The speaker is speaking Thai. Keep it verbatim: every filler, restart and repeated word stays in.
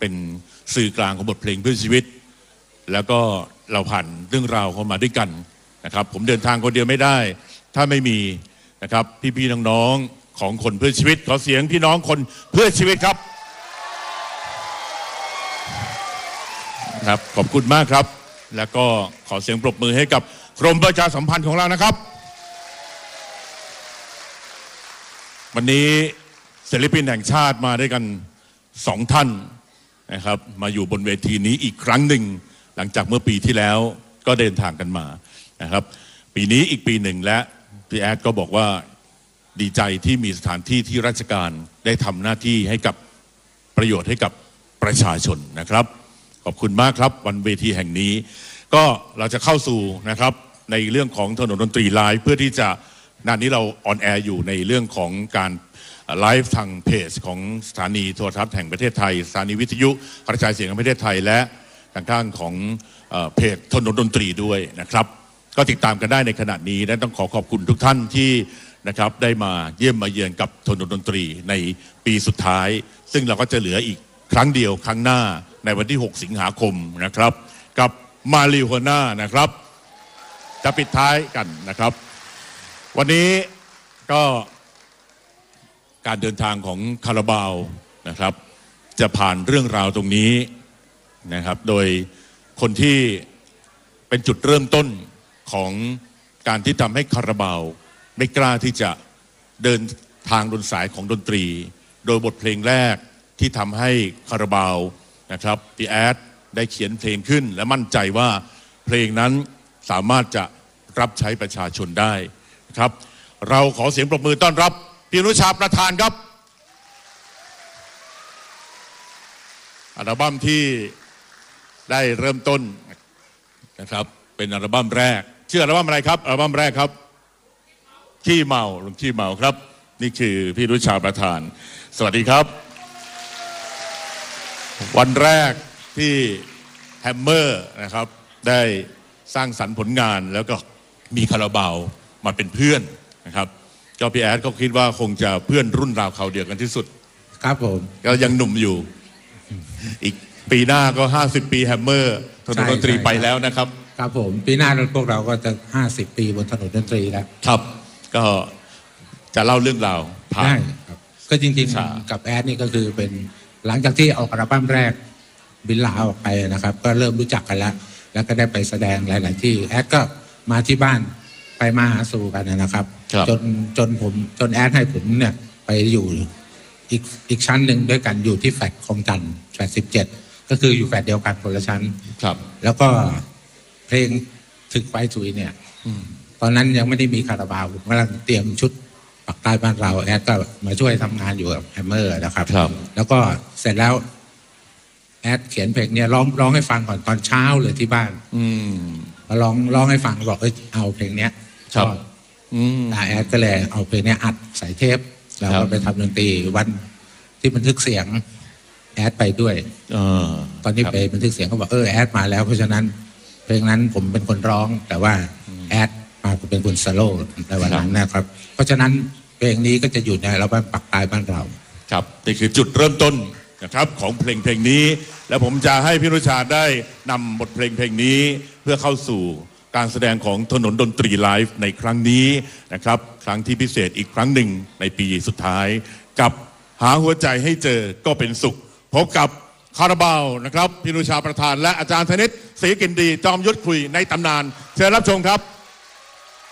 เป็นสื่อกลางของบทเพลงเพื่อชีวิตแล้วก็เราผ่านเรื่องราวเข้ามาด้วยกันนะครับผมเดินทางคนเดียวไม่ได้ถ้าไม่มีนะครับพี่ๆน้องๆของคนเพื่อชีวิตขอเสียงพี่น้องคนเพื่อชีวิตครับครับขอบคุณมากครับแล้วก็ขอเสียงปรบมือให้กับกรมประชาสัมพันธ์ของเรานะครับวันนี้ศิลปินแห่งชาติมาด้วยกันสองท่านนะครับมาอยู่บนเวทีนี้อีกครั้งหนึ่งหลังจากเมื่อปีที่แล้วก็เดินทางกันมานะครับปีนี้อีกปีหนึ่งและพี่แอดก็บอกว่าดีใจที่มีสถานที่ที่ราชการได้ทำหน้าที่ให้กับประโยชน์ให้กับประชาชนนะครับขอบคุณมากครับวันเวทีแห่งนี้ก็เราจะเข้าสู่นะครับในเรื่องของถนนดนตรีไลฟ์เพื่อที่จะงานนี้เราออนแอร์อยู่ในเรื่องของการไลฟ์ทางเพจของสถานีโทรทัศน์แห่งประเทศไทยสถานีวิทยุกระจายเสียงแห่งประเทศไทยและทางด้านของเพจถนนดนตรีด้วยนะครับก็ติดตามกันได้ในขณะนี้และต้องขอขอบคุณทุกท่านที่นะครับได้มาเยี่ยมมาเยือนกับถนนดนตรีในปีสุดท้ายซึ่งเราก็จะเหลืออีกครั้งเดียวครั้งหน้าในวันที่หกสิงหาคมนะครับกับมาริโฮน่านะครับจะปิดท้ายกันนะครับวันนี้ก็การเดินทางของคาราบาวนะครับจะผ่านเรื่องราวตรงนี้นะครับโดยคนที่เป็นจุดเริ่มต้นของการที่ทำให้คาราบาวไม่กล้าที่จะเดินทางบนสายของดนตรีโดยบทเพลงแรกที่ทำให้คาราบาวนะครับพี่แอดได้เขียนเพลงขึ้นและมั่นใจว่าเพลงนั้นสามารถจะรับใช้ประชาชนได้ครับเราขอเสียงปรบมือต้อนรับพี่อนุชาประธานครับอัลบั้มที่ได้เริ่มต้นนะครับเป็นอัลบั้มแรกชื่ออัลบั้มอะไรครับอัลบั้มแรกครับขี้เมาลุงขี้เมาครับนี่คือพี่อนุชาประธานสวัสดีครับวันแรกที่แฮมเมอร์นะครับได้สร้างสรรค์ผลงานแล้วก็มีคาราบาวมาเป็นเพื่อนนะครับก็พี่แอดก็คิดว่าคงจะเพื่อนรุ่นราวเขาเดียวกันที่สุดครับผมก็ยังหนุ่มอยู่อีกปีหน้าก็ห้าสิบปีแฮมเมอร์ถนนดนตรีไปแล้วนะครับครับผมปีหน้าพวกเราก็จะห้าสิบปีบนถนนดนตรีแล้วครับก็จะเล่าเรื่องราวผ่านครับก็จริงๆกับแอดนี่ก็คือเป็นหลังจากที่ออกอัลบั้มแรกบินลาออกไปนะครับก็เริ่มรู้จักกันแล้วแล้วก็ได้ไปแสดงหลายๆที่แอดก็มาที่บ้านไปมาหาสู่กันนะครับจนจนผมจนแอดให้ผมเนี่ยไปอยู่อีกอีกชั้นหนึ่งด้วยกันอยู่ที่แฟลตคลองจันทร์แฟลตสิบเจ็ดก็คืออยู่แฟลตเดียวกันคนละชั้นครับแล้วก็เพลงถึกไฟถุยเนี่ยตอนนั้นยังไม่ได้มีคาราบาวผมกำลังเตรียมชุดปักใต้บ้านเราแอดก็มาช่วยทำงานอยู่กับแฮมเมอร์นะครับแล้วก็เสร็จแล้วแอดเขียนเพลงเนี่ยร้องร้องให้ฟังก่อนตอนเช้าเลยที่บ้านมาร้องร้องให้ฟังบอกเออเอาเพลงเนี้ยชอบแอดก็เลยเอาเพลงเนี้ยอัดใส่เทปแล้วก็ไปทำดนตรีวันที่บันทึกเสียงแอดไปด้วยตอนนี้ไปบันทึกเสียงเขาบอกเออแอดมาแล้วเพราะฉะนั้นเพลงนั้นผมเป็นคนร้องแต่ว่าแอดมาเป็นคนโซโล่ในวันนั้นนะครับเพราะฉะนั้นเพลงนี้ก็จะอยู่ในอัลบั้มปักใต้บ้านเราครับนี่คือจุดเริ่มต้นนะครับของเพลงเพลงนี้แล้วผมจะให้พี่อนุชาได้นำบทเพลงเพลงนี้เพื่อเข้าสู่การแสดงของถนนดนตรีไลฟ์ในครั้งนี้นะครับครั้งที่พิเศษอีกครั้งหนึ่งในปีสุดท้ายกับหาหัวใจให้เจอก็เป็นสุขพบกับคาราบาวนะครับพี่อนุชาประธานและอาจารย์ธนิตศรีกินดีจอมยุทธคุยในตำนานเชิญรับชมครับ